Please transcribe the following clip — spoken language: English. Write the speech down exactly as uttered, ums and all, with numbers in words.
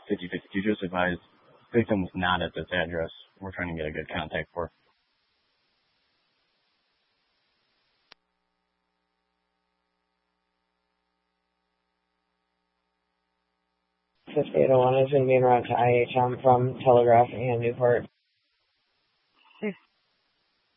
fifty fifty. You just advised victim was not at this address. We're trying to get a good contact for. fifty-eight oh one is going to be en route to I H M from Telegraph and Newport.